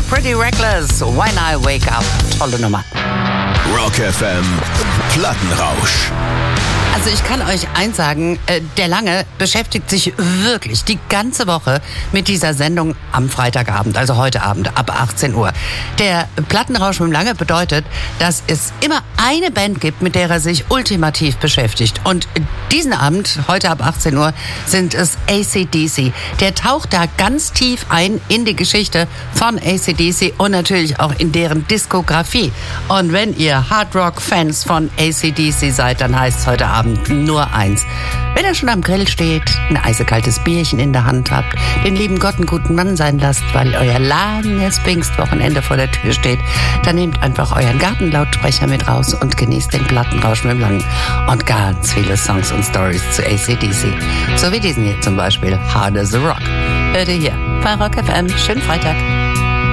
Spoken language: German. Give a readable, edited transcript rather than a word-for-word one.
Pretty Reckless, When I Wake Up. Tolle Nummer. Rock FM Plattenrausch. Also ich kann euch eins sagen, der Lange beschäftigt sich wirklich die ganze Woche mit dieser Sendung am Freitagabend, also heute Abend ab 18 Uhr. Der Plattenrausch mit dem Lange bedeutet, dass es immer eine Band gibt, mit der er sich ultimativ beschäftigt. Und diesen Abend, heute ab 18 Uhr, sind es AC/DC. Der taucht da ganz tief ein in die Geschichte von AC/DC und natürlich auch in deren Diskografie. Und wenn ihr Hardrock-Fans von AC/DC seid, dann heißt es heute Abend nur eins. Wenn ihr schon am Grill steht, ein eisekaltes Bierchen in der Hand habt, den lieben Gott einen guten Mann sein lasst, weil euer langes Pfingstwochenende vor der Tür steht, dann nehmt einfach euren Gartenlautsprecher mit raus und genießt den Plattenrausch mit dem Langen und ganz viele Songs und Stories zu AC/DC. So wie diesen hier zum Beispiel, Hard as a Rock. Hört ihr hier bei Rock FM. Schönen Freitag.